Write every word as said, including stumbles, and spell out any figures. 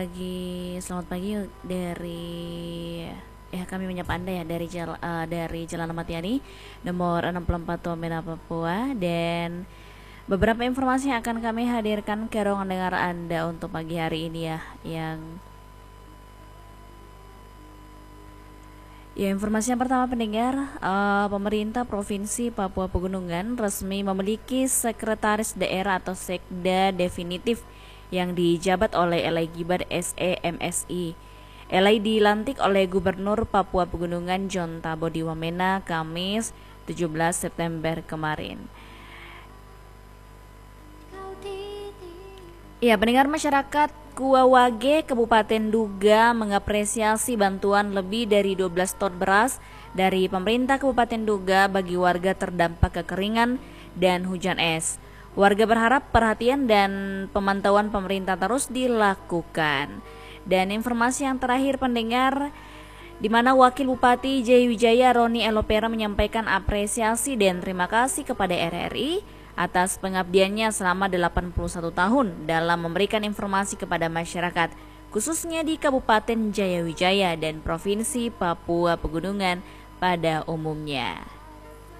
Pagi, selamat pagi dari ya kami menyapa Anda ya dari Jal, uh, dari Jalan Ahmad Yani nomor enam puluh empat Wamena Papua, dan beberapa informasi yang akan kami hadirkan ke ruang dengar Anda untuk pagi hari ini ya. Yang Ya, informasi yang pertama pendengar, uh, pemerintah Provinsi Papua Pegunungan resmi memiliki sekretaris daerah atau sekda definitif yang dijabat oleh Elai Gibar S E M Si. Elai dilantik oleh Gubernur Papua Pegunungan John Tabo Diwamena Kamis tujuh belas September kemarin. Ya, pendengar, masyarakat Kuawage, Kabupaten Duga mengapresiasi bantuan lebih dari dua belas ton beras dari pemerintah Kabupaten Duga bagi warga terdampak kekeringan dan hujan es. Warga berharap perhatian dan pemantauan pemerintah terus dilakukan. Dan informasi yang terakhir pendengar, di mana Wakil Bupati Jayawijaya Roni Elopera menyampaikan apresiasi dan terima kasih kepada R R I atas pengabdiannya selama delapan puluh satu tahun dalam memberikan informasi kepada masyarakat, khususnya di Kabupaten Jayawijaya dan Provinsi Papua Pegunungan pada umumnya.